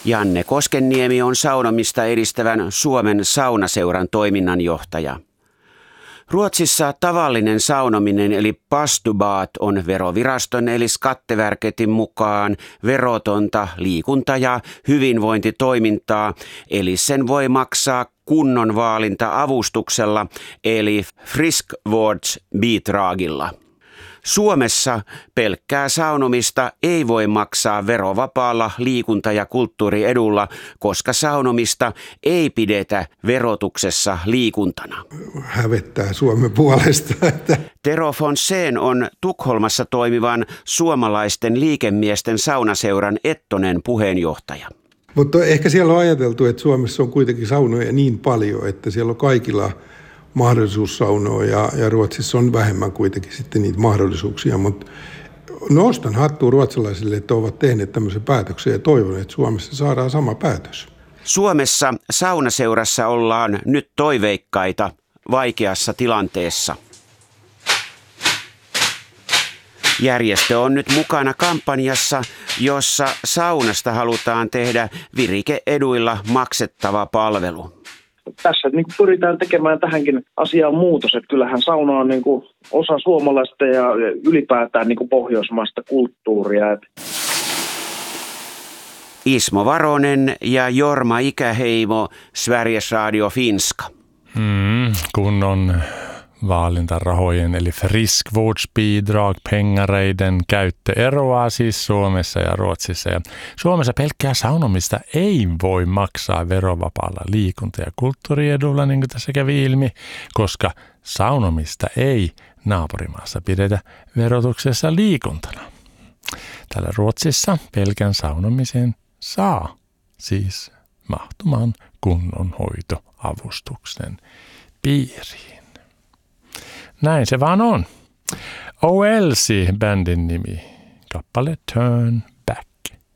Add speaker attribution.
Speaker 1: Janne Koskenniemi on saunomista edistävän Suomen saunaseuran toiminnanjohtaja. Ruotsissa tavallinen saunominen eli bastubaat on veroviraston eli Skatteverketin mukaan verotonta liikunta- ja hyvinvointitoimintaa, eli sen voi maksaa kunnonvaalinta-avustuksella eli friskvårdsbidragilla. Suomessa pelkkää saunomista ei voi maksaa verovapaalla liikunta- ja kulttuuriedulla, koska saunomista ei pidetä verotuksessa liikuntana.
Speaker 2: Hävettää Suomen puolesta.
Speaker 1: Tero Fonsén on Tukholmassa toimivan suomalaisten liikemiesten saunaseuran Ettonen puheenjohtaja.
Speaker 2: Mutta ehkä siellä on ajateltu, että Suomessa on kuitenkin saunoja niin paljon, että siellä on kaikilla mahdollisuus saunoa ja Ruotsissa on vähemmän kuitenkin sitten niitä mahdollisuuksia. Mutta nostan hattua ruotsalaisille, että ovat tehneet tämmöisen päätöksen ja toivon, että Suomessa saadaan sama päätös.
Speaker 1: Suomessa saunaseurassa ollaan nyt toiveikkaita vaikeassa tilanteessa. Järjestö on nyt mukana kampanjassa, jossa saunasta halutaan tehdä virike-eduilla maksettava palvelu.
Speaker 3: Tässä niin kuin pyritään tekemään tähänkin asiaan muutos, että kyllähän sauna on niin kuin osa suomalaista ja ylipäätään niin kuin pohjoismaista kulttuuria.
Speaker 1: Ismo Varonen ja Jorma Ikäheimo, Sveriges Radio Finska.
Speaker 4: Kunnon vaalintarahojen eli friskvårdsbidrag pengareiden käyttö eroaa siis Suomessa ja Ruotsissa. Ja Suomessa pelkkää saunomista ei voi maksaa verovapaalla liikunta- ja kulttuuriedulla, niin kuin tässä kävi ilmi, koska saunomista ei naapurimaassa pidetä verotuksessa liikuntana. Täällä Ruotsissa pelkän saunomisen saa siis mahtumaan kunnonhoitoavustuksen piiriin. Näin se vaan on. OLC bändin nimi. Kappale Turn